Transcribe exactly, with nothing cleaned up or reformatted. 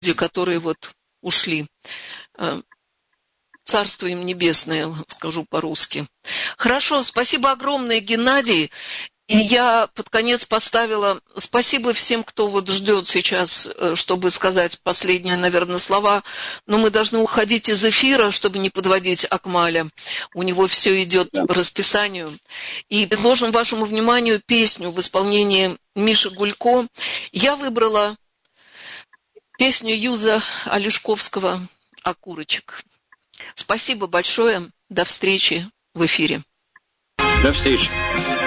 которые вот ушли. Царство им небесное, скажу по-русски. Хорошо, спасибо огромное, Геннадий. И я под конец поставила спасибо всем, кто вот ждет сейчас, чтобы сказать последние, наверное, слова. Но мы должны уходить из эфира, чтобы не подводить Акмаля. У него все идет Да. по расписанию. И предложим вашему вниманию песню в исполнении Миши Гулько. Я выбрала песню Юза Олешковского «Окурочек». Спасибо большое. До встречи в эфире. До встречи.